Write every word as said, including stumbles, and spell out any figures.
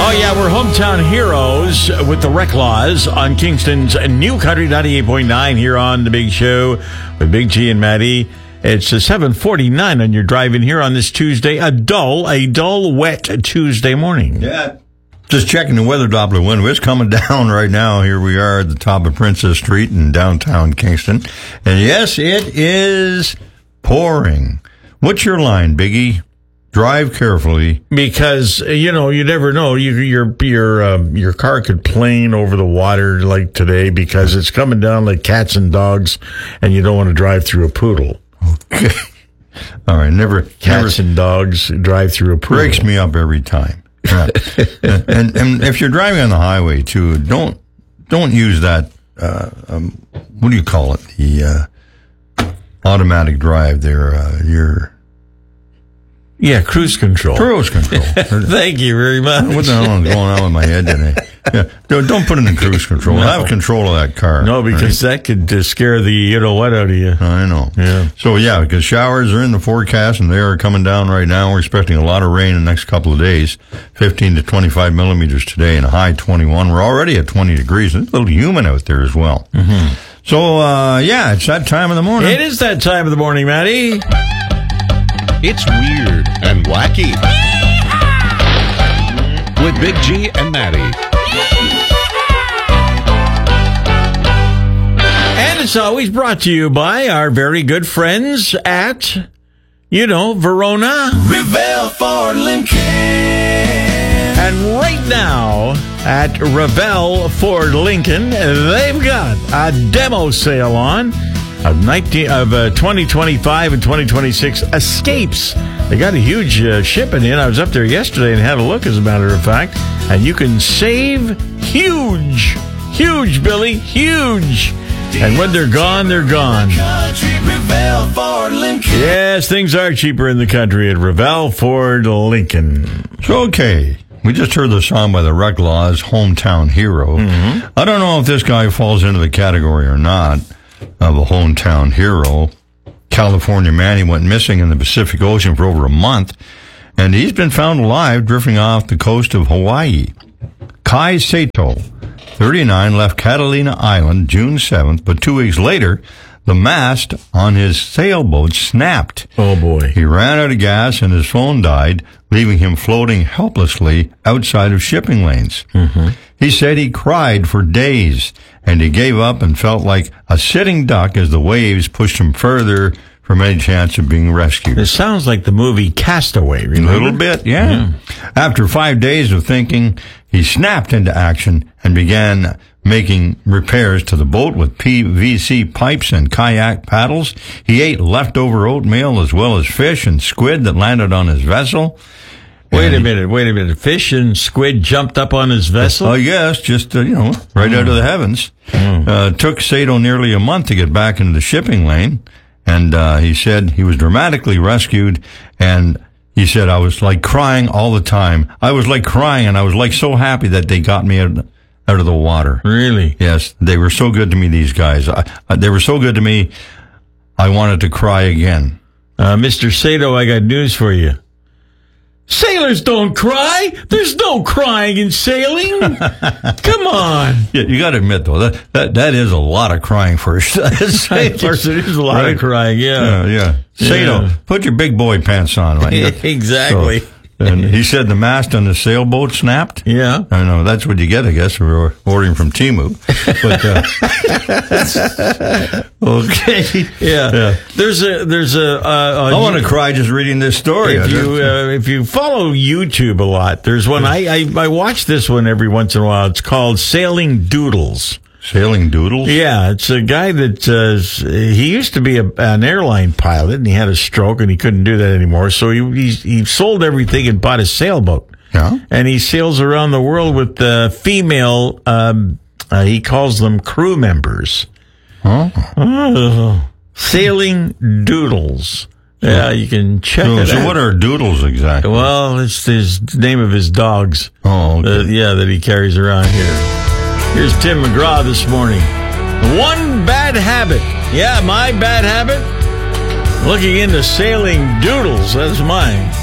Oh, yeah, we're hometown heroes with the Reclaws on Kingston's New Country ninety-eight point nine here on The Big Show with Big G and Maddie. It's a seven forty-nine on your drive in here on this Tuesday, a dull, a dull, wet Tuesday morning. Yeah. Just checking the weather Doppler window. It's coming down right now. Here we are at the top of Princess Street in downtown Kingston. And yes, it is pouring. What's your line, Biggie? Drive carefully. Because, you know, you never know. You, your your um, your car could plane over the water like today because it's coming down like cats and dogs, and you don't want to drive through a poodle. Okay. All right. Never. Cats never, and dogs drive through a poodle. Breaks me up every time. Yeah. and, and if you're driving on the highway, too, don't don't use that, uh, um, what do you call it? The uh, automatic drive there. Uh, your... Yeah, cruise control. Cruise control. Thank you very much. What the hell is going on with my head today? Yeah, don't, don't put it in cruise control. No. Have control of that car. No, because right? that could uh, scare the you know what out of you. I know. Yeah. So yeah, because showers are in the forecast and they are coming down right now. We're expecting a lot of rain in the next couple of days. fifteen to twenty-five millimeters today and a high twenty-one. We're already at twenty degrees. It's a little humid out there as well. Mm-hmm. So uh, yeah, it's that time of the morning. It is that time of the morning, Maddie. It's weird and wacky. With Big G and Maddie. And it's always brought to you by our very good friends at, you know, Verona. Revell Ford Lincoln. And right now at Revell Ford Lincoln, they've got a demo sale on. Of nineteen of uh, twenty twenty-five and twenty twenty-six Escapes. They got a huge uh, shipping in. I was up there yesterday and had a look, as a matter of fact. And you can save huge, huge, Billy, huge. And when they're gone, they're gone. Yes, things are cheaper in the country at Revell Ford Lincoln. So, okay. We just heard the song by the Reclaws, Hometown Hero. Mm-hmm. I don't know if this guy falls into the category or not of a hometown hero. California man, he went missing in the Pacific Ocean for over a month, and he's been found alive drifting off the coast of Hawaii. Kai Sato, thirty-nine, left Catalina Island June seventh, but two weeks later, the mast on his sailboat snapped. Oh, boy. He ran out of gas and his phone died, leaving him floating helplessly outside of shipping lanes. Mm-hmm. He said he cried for days, and he gave up and felt like a sitting duck as the waves pushed him further from any chance of being rescued. It sounds like the movie Castaway, remember? A little bit, yeah. yeah. After five days of thinking, he snapped into action and began making repairs to the boat with P V C pipes and kayak paddles. He ate leftover oatmeal as well as fish and squid that landed on his vessel. Wait a minute, wait a minute. Fish and squid jumped up on his vessel? Oh, yes, just, uh, you know, right mm. out of the heavens. Mm. Uh, took Sato nearly a month to get back into the shipping lane, and uh, he said he was dramatically rescued, and he said, I was like crying all the time. I was like crying, and I was like so happy that they got me out, out of the water. Really? Yes, they were so good to me, these guys. I, uh, they were so good to me, I wanted to cry again. Uh, Mister Sato, I got news for you. Sailors don't cry. There's no crying in sailing. Come on. Yeah, you got to admit, though, that, that that is a lot of crying for a sailor. Of course, it is a lot right? of crying, yeah. Yeah, yeah. Sato, yeah. put your big boy pants on. Right? Exactly. So, and he said the mast on the sailboat snapped. Yeah. I know. That's what you get, I guess, for ordering from Temu. But, uh, okay. Yeah. yeah. There's a, there's a, uh, I want to cry just reading this story. If you, uh, if you follow YouTube a lot, there's one, I, I, I watch this one every once in a while. It's called Sailing Doodles. Sailing Doodles? Yeah, it's a guy that, uh, he used to be a, an airline pilot, and he had a stroke, and he couldn't do that anymore, so he he, he sold everything and bought a sailboat. Yeah. And he sails around the world with uh, female, um, uh, he calls them crew members. Oh. oh. Sailing Doodles. Yeah, you can check so, it so out. So what are doodles exactly? Well, it's his name of his dogs. Oh, okay. uh, yeah, that he carries around here. Here's Tim McGraw this morning. One bad habit. Yeah, my bad habit? Looking into sailing doodles. That's mine.